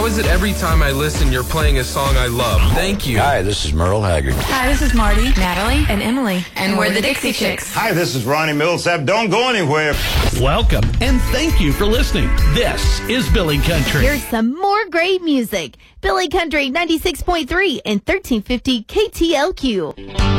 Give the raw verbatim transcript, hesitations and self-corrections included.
is it every time I listen, you're playing a song I love? Thank you. Hi, this is Merle Haggard. Hi, this is Marty, Natalie, and Emily. And we're the Dixie Chicks. Hi, this is Ronnie Millsap. Don't go anywhere. Welcome, and thank you for listening. This is Billy Country. Here's some more great music. Billy Country ninety-six point three and thirteen fifty K T L Q.